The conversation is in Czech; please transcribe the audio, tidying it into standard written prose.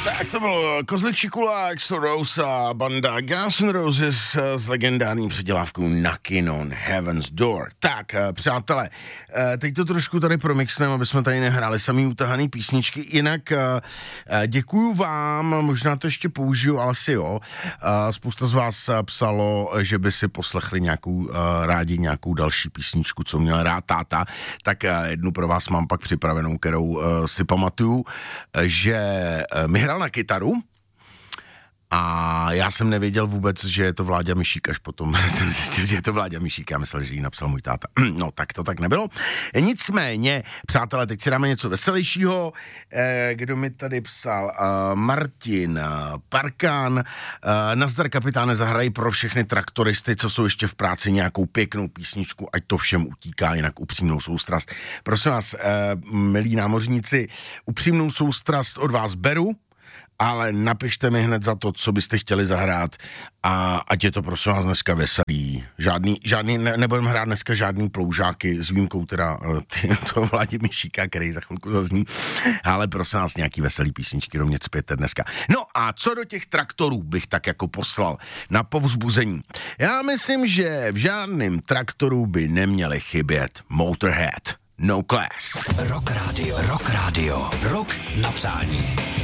Tak to byl Kozlik Šikula, Extra Rose a banda Guns N' Roses s legendární předělávkou Knockin' on Heaven's Door. Tak, přátelé, teď to trošku tady promixneme, aby jsme tady nehráli samý utahaný písničky. Jinak děkuju vám, možná to ještě použiju, ale asi jo. Spousta z vás psalo, že by si poslechli rádi nějakou další písničku, co měl rád táta. Tak jednu pro vás mám pak připravenou, kterou si pamatuju, že mi hrál na kytaru a já jsem nevěděl vůbec, že je to Vláďa Mišík, až potom jsem zjistil, že je to Vláďa Mišík, já myslel, že ji napsal můj táta. No, tak to tak nebylo. Nicméně, přátelé, teď si dáme něco veselějšího. Kdo mi tady psal? Martin Parkán. Nazdar, kapitáne, zahrají pro všechny traktoristy, co jsou ještě v práci, nějakou pěknou písničku, ať to všem utíká, jinak upřímnou soustrast. Prosím vás, milí námořníci, upřímnou soustrast od vás beru, ale napište mi hned za to, co byste chtěli zahrát a ať je to prosím vás dneska veselý. Nebudeme hrát dneska žádný ploužáky, s výjimkou teda toho Vládi Mišíka, který za chvilku zazní, ale prosím vás nějaký veselý písničky do mě cpěte dneska. No a co do těch traktorů bych tak jako poslal na povzbuzení. Já myslím, že v žádném traktoru by neměly chybět Motorhead. No Class. Rock Radio. Rock na přání.